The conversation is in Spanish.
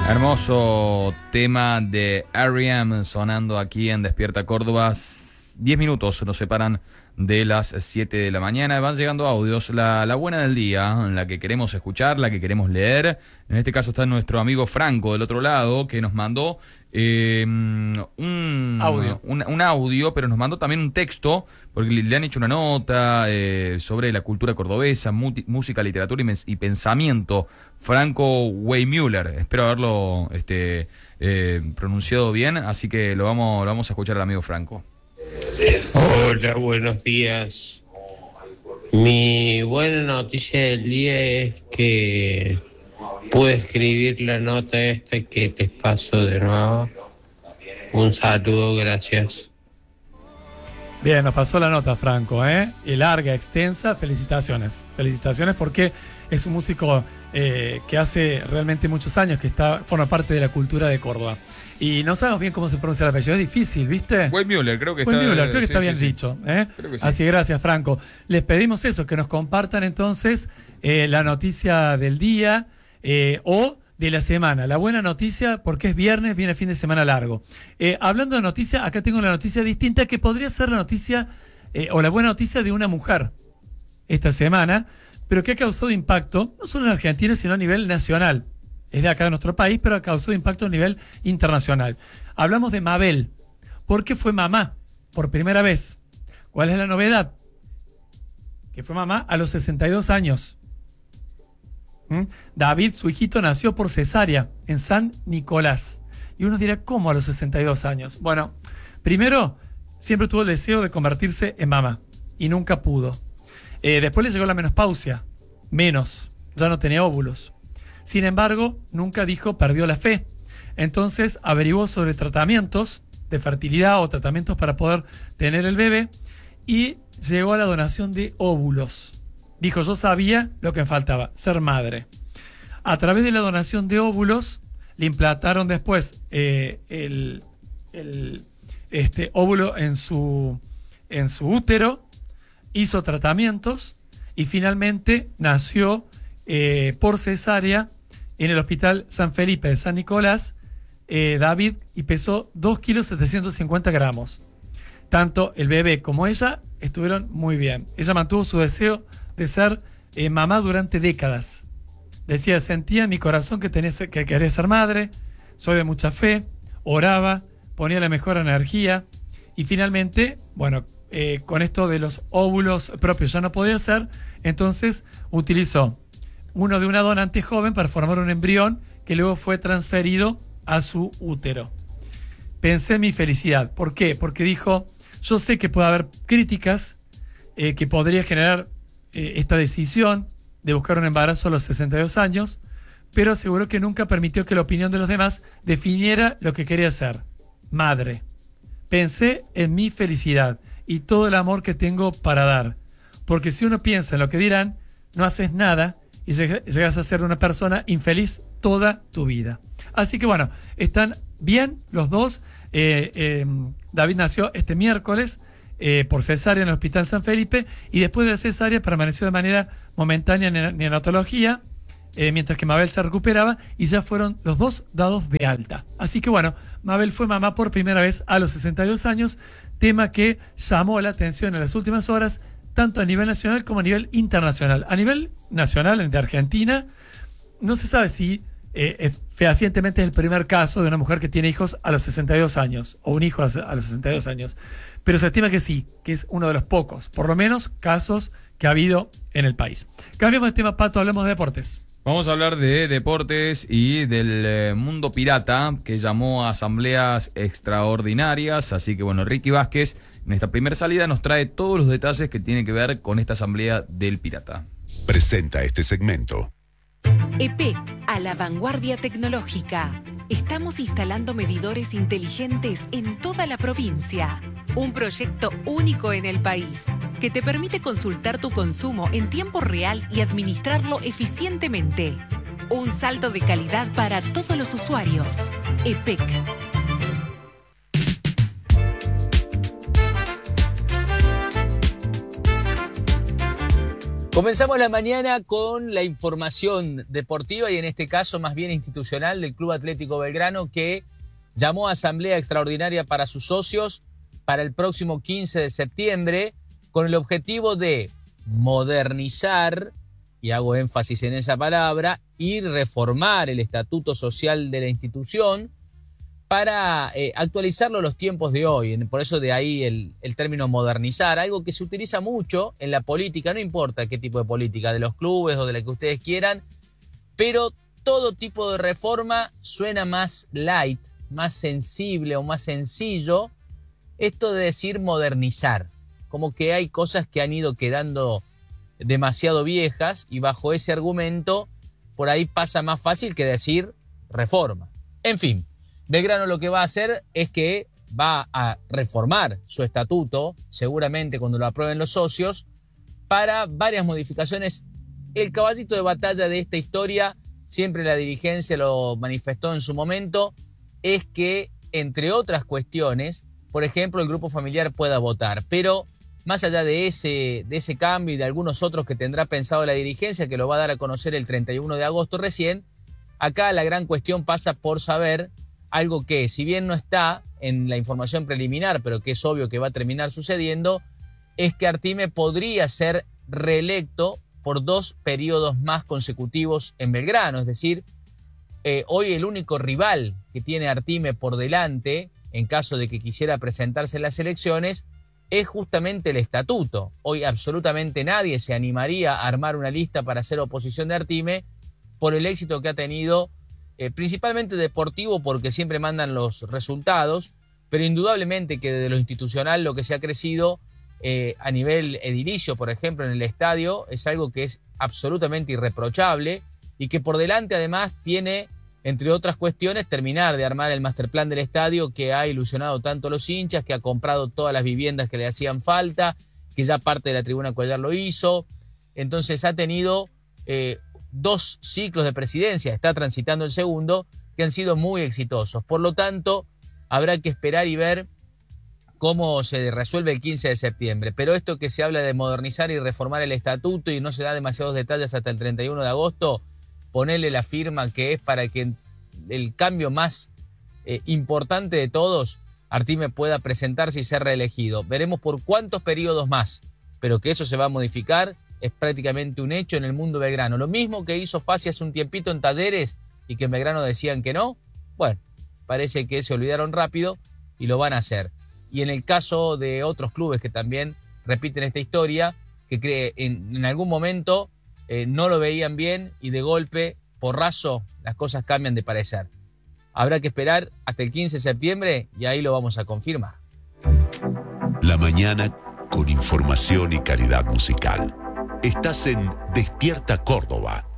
Hermoso tema de R.E.M. sonando aquí en Despierta Córdoba. 10 minutos nos separan de las 7 de la mañana. Van llegando audios, la buena del día, la que queremos escuchar, la que queremos leer. En este caso está nuestro amigo Franco del otro lado, que nos mandó un audio, pero nos mandó también un texto, porque le han hecho una nota sobre la cultura cordobesa, música, literatura y pensamiento. Franco Weymüller, espero haberlo pronunciado bien, así que lo vamos a escuchar al amigo Franco. Hola, buenos días. Mi buena noticia del día es que pude escribir la nota esta que les paso de nuevo. Un saludo, gracias. Bien, nos pasó la nota, Franco, y larga, extensa. Felicitaciones. Felicitaciones porque es un músico que hace realmente muchos años que forma parte de la cultura de Córdoba. Y no sabemos bien cómo se pronuncia el apellido, es difícil, ¿viste? Weymüller, creo que está bien dicho. Creo que sí. Así, gracias, Franco. Les pedimos eso, que nos compartan entonces la noticia del día o de la semana. La buena noticia, porque es viernes, viene fin de semana largo. Hablando de noticias, acá tengo una noticia distinta que podría ser la noticia o la buena noticia de una mujer esta semana, pero que ha causado impacto, no solo en Argentina, sino a nivel nacional. Es de acá de nuestro país, pero ha causado impacto a nivel internacional. Hablamos de Mabel, porque fue mamá por primera vez. ¿Cuál es la novedad? Que fue mamá a los 62 años. David, su hijito, nació por cesárea en San Nicolás. Y uno dirá, ¿cómo a los 62 años? Bueno, primero, siempre tuvo el deseo de convertirse en mamá y nunca pudo. Después le llegó la menopausia, ya no tenía óvulos. Sin embargo, nunca perdió la fe. Entonces averiguó sobre tratamientos de fertilidad o tratamientos para poder tener el bebé y llegó a la donación de óvulos. Dijo, yo sabía lo que me faltaba, ser madre. A través de la donación de óvulos, le implantaron después el óvulo en su útero, hizo tratamientos y finalmente nació por cesárea en el Hospital San Felipe de San Nicolás, David, y pesó 2,750 kilos. Tanto el bebé como ella estuvieron muy bien. Ella mantuvo su deseo de ser mamá durante décadas. Decía, sentía en mi corazón que quería ser madre, soy de mucha fe, oraba, ponía la mejor energía y finalmente, bueno, con esto de los óvulos propios ya no podía ser, entonces utilizó uno de una donante joven para formar un embrión que luego fue transferido a su útero. Pensé en mi felicidad. ¿Por qué? Porque dijo, yo sé que puede haber críticas que podría generar esta decisión de buscar un embarazo a los 62 años, pero aseguró que nunca permitió que la opinión de los demás definiera lo que quería ser, madre. Pensé en mi felicidad y todo el amor que tengo para dar, porque si uno piensa en lo que dirán, no haces nada y llegas a ser una persona infeliz toda tu vida. Así que bueno, están bien los dos. David nació este miércoles por cesárea en el Hospital San Felipe y después de la cesárea permaneció de manera momentánea en neonatología, mientras que Mabel se recuperaba y ya fueron los dos dados de alta. Así que bueno, Mabel fue mamá por primera vez a los 62 años, tema que llamó la atención en las últimas horas, tanto a nivel nacional como a nivel internacional. A nivel nacional, en Argentina, no se sabe si fehacientemente es el primer caso de una mujer que tiene hijos a los 62 años, o un hijo a los 62 años, pero se estima que sí, que es uno de los pocos, por lo menos, casos que ha habido en el país. Cambiamos de tema, Pato, hablemos de deportes. Vamos a hablar de deportes y del mundo pirata, que llamó a asambleas extraordinarias. Así que bueno, Ricky Vázquez en esta primera salida nos trae todos los detalles que tienen que ver con esta asamblea del pirata. Presenta este segmento. EPEC, a la vanguardia tecnológica. Estamos instalando medidores inteligentes en toda la provincia. Un proyecto único en el país que te permite consultar tu consumo en tiempo real y administrarlo eficientemente. Un salto de calidad para todos los usuarios. EPEC. Comenzamos la mañana con la información deportiva y en este caso más bien institucional del Club Atlético Belgrano, que llamó a asamblea extraordinaria para sus socios para el próximo 15 de septiembre con el objetivo de modernizar, y hago énfasis en esa palabra, y reformar el estatuto social de la institución para actualizarlo a los tiempos de hoy. Por eso de ahí el término modernizar, algo que se utiliza mucho en la política, no importa qué tipo de política, de los clubes o de la que ustedes quieran, pero todo tipo de reforma suena más light, más sensible o más sencillo, esto de decir modernizar, como que hay cosas que han ido quedando demasiado viejas y bajo ese argumento por ahí pasa más fácil que decir reforma. En fin, Belgrano lo que va a hacer es que va a reformar su estatuto, seguramente cuando lo aprueben los socios, para varias modificaciones. El caballito de batalla de esta historia, siempre la dirigencia lo manifestó en su momento, es que, entre otras cuestiones, por ejemplo, el grupo familiar pueda votar. Pero más allá de ese cambio y de algunos otros que tendrá pensado la dirigencia, que lo va a dar a conocer el 31 de agosto recién, acá la gran cuestión pasa por saber algo que, si bien no está en la información preliminar, pero que es obvio que va a terminar sucediendo, es que Artime podría ser reelecto por 2 periodos más consecutivos en Belgrano. Es decir, hoy el único rival que tiene Artime por delante, en caso de que quisiera presentarse en las elecciones, es justamente el estatuto. Hoy absolutamente nadie se animaría a armar una lista para hacer oposición de Artime por el éxito que ha tenido, principalmente deportivo, porque siempre mandan los resultados, pero indudablemente que desde lo institucional lo que se ha crecido a nivel edilicio, por ejemplo, en el estadio, es algo que es absolutamente irreprochable y que por delante además tiene, entre otras cuestiones, terminar de armar el masterplan del estadio que ha ilusionado tanto a los hinchas, que ha comprado todas las viviendas que le hacían falta, que ya parte de la tribuna Cuellar lo hizo. Entonces ha tenido 2 ciclos de presidencia, está transitando el segundo, que han sido muy exitosos. Por lo tanto, habrá que esperar y ver cómo se resuelve el 15 de septiembre. Pero esto que se habla de modernizar y reformar el estatuto y no se da demasiados detalles hasta el 31 de agosto, ponerle la firma que es para que el cambio más importante de todos, Artime pueda presentarse y ser reelegido. Veremos por cuántos periodos más, pero que eso se va a modificar es prácticamente un hecho en el mundo belgrano. Lo mismo que hizo Fassi hace un tiempito en Talleres y que en Belgrano decían que no, bueno, parece que se olvidaron rápido y lo van a hacer. Y en el caso de otros clubes que también repiten esta historia, que en algún momento no lo veían bien y de golpe, porrazo, las cosas cambian de parecer. Habrá que esperar hasta el 15 de septiembre y ahí lo vamos a confirmar. La mañana con información y calidad musical. Estás en Despierta Córdoba.